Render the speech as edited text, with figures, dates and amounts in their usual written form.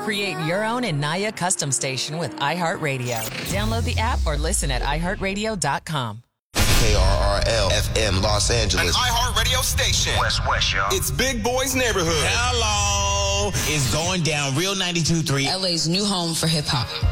Create your own Anaya custom station with iHeartRadio. Download the app or listen at iHeartRadio.com. KRRL FM Los Angeles. An iHeartRadio station. West, y'all. It's Big Boy's Neighborhood. Hello. It's going down Real 92.3. LA's new home for hip hop.